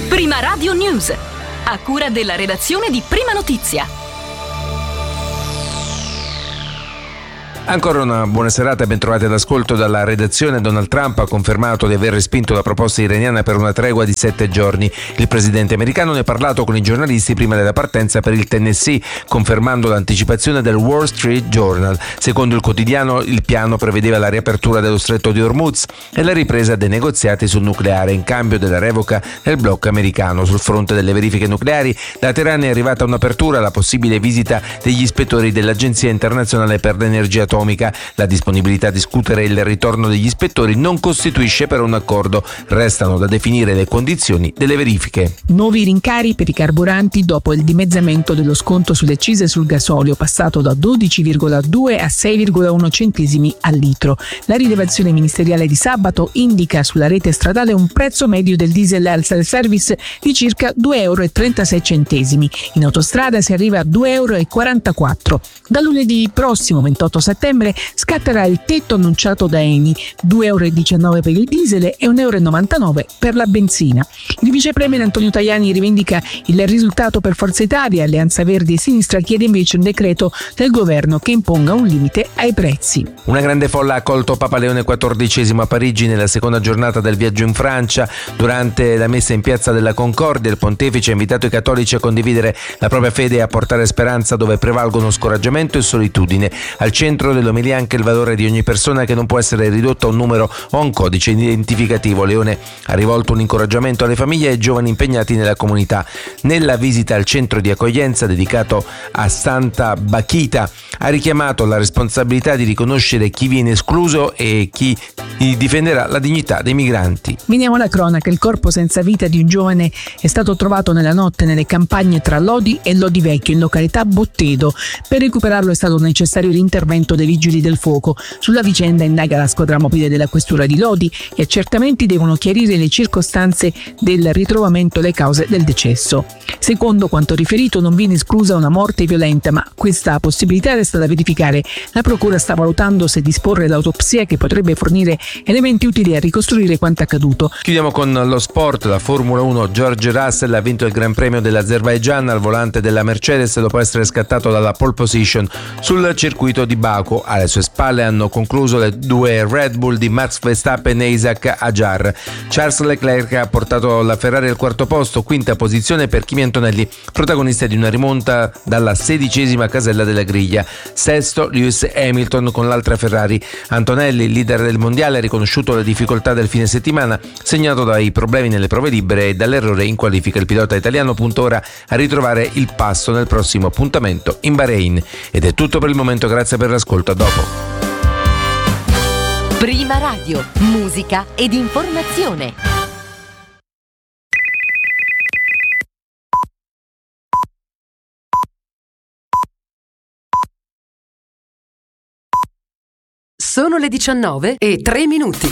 Prima Radio News, a cura della redazione di Prima Notizia. Ancora una buona serata e ben trovati all'ascolto dalla redazione. Donald Trump ha confermato di aver respinto la proposta iraniana per una tregua di 7 giorni. Il presidente americano ne ha parlato con i giornalisti prima della partenza per il Tennessee, confermando l'anticipazione del Wall Street Journal. Secondo il quotidiano, il piano prevedeva la riapertura dello stretto di Hormuz e la ripresa dei negoziati sul nucleare in cambio della revoca del blocco americano. Sul fronte delle verifiche nucleari, da Teheran è arrivata un'apertura alla possibile visita degli ispettori dell'Agenzia internazionale per l'energia atomica. La disponibilità a discutere il ritorno degli ispettori non costituisce però un accordo. Restano da definire le condizioni delle verifiche. Nuovi rincari per i carburanti dopo il dimezzamento dello sconto sulle accise sul gasolio, passato da 12,2 a 6,1 centesimi al litro. La rilevazione ministeriale di sabato indica sulla rete stradale un prezzo medio del diesel al self-service di circa 2,36 €. In autostrada si arriva a 2,44 €. Da lunedì prossimo, 28 settembre, scatterà il tetto annunciato da Eni, 2,19 € per il diesel e 1,99 € per la benzina. Il vice premier Antonio Tajani rivendica il risultato per Forza Italia. Alleanza Verdi e Sinistra chiede invece un decreto del governo che imponga un limite ai prezzi. Una grande folla ha accolto Papa Leone XIV a Parigi nella seconda giornata del viaggio in Francia. Durante la messa in Piazza della Concordia, il pontefice ha invitato i cattolici a condividere la propria fede e a portare speranza dove prevalgono scoraggiamento e solitudine. Al centro dell'omelia anche il valore di ogni persona, che non può essere ridotto a un numero o a un codice identificativo. Leone ha rivolto un incoraggiamento alle famiglie e ai giovani impegnati nella comunità. Nella visita al centro di accoglienza dedicato a Santa Bachita ha richiamato la responsabilità di riconoscere chi viene escluso e chi difenderà la dignità dei migranti. Veniamo alla cronaca. Il corpo senza vita di un giovane è stato trovato nella notte nelle campagne tra Lodi e Lodi Vecchio, in località Bottedo. Per recuperarlo è stato necessario l'intervento dei vigili del fuoco. Sulla vicenda indaga la squadra mobile della questura di Lodi. Gli accertamenti devono chiarire le circostanze del ritrovamento e le cause del decesso. Secondo quanto riferito, non viene esclusa una morte violenta, ma questa possibilità resta da verificare. La procura sta valutando se disporre l'autopsia, che potrebbe fornire elementi utili a ricostruire quanto accaduto. Chiudiamo con lo sport. La Formula 1. George Russell ha vinto il Gran Premio dell'Azerbaigian al volante della Mercedes dopo essere scattato dalla pole position sul circuito di Baku. Alle sue spalle hanno concluso le due Red Bull di Max Verstappen e Isaac Hadjar. Charles Leclerc ha portato la Ferrari al quarto posto, quinta posizione per Kimi Antonelli, protagonista di una rimonta dalla 16ª casella della griglia. Sesto Lewis Hamilton con l'altra Ferrari. Antonelli, leader del mondiale, ha riconosciuto le difficoltà del fine settimana, segnato dai problemi nelle prove libere e dall'errore in qualifica. Il pilota italiano punta ora a ritrovare il passo nel prossimo appuntamento in Bahrain. Ed è tutto per il momento, grazie per l'ascolto, a dopo. Prima Radio, musica ed informazione. Sono le 19:03.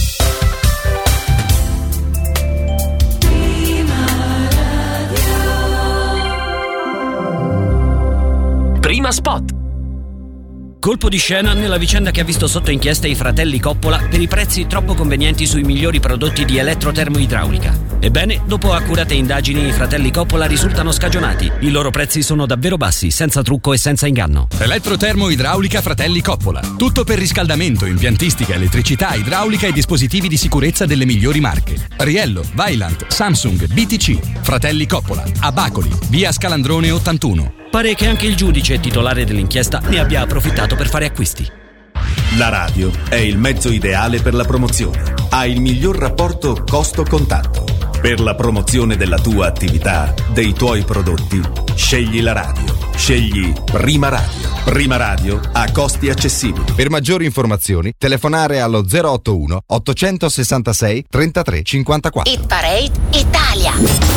Prima spot. Colpo di scena nella vicenda che ha visto sotto inchiesta i fratelli Coppola per i prezzi troppo convenienti sui migliori prodotti di elettrotermoidraulica. Ebbene, dopo accurate indagini, i fratelli Coppola risultano scagionati. I loro prezzi sono davvero bassi, senza trucco e senza inganno. Elettrotermoidraulica Fratelli Coppola. Tutto per riscaldamento, impiantistica, elettricità, idraulica e dispositivi di sicurezza delle migliori marche. Riello, Vaillant, Samsung, BTC. Fratelli Coppola, a Bacoli, via Scalandrone 81. Pare che anche il giudice titolare dell'inchiesta ne abbia approfittato per fare acquisti. La radio è il mezzo ideale per la promozione. Ha il miglior rapporto costo-contatto. Per la promozione della tua attività, dei tuoi prodotti, scegli la radio. Scegli Prima Radio. Prima Radio a costi accessibili. Per maggiori informazioni, telefonare allo 081 866 33 54. Hit Parade Italia.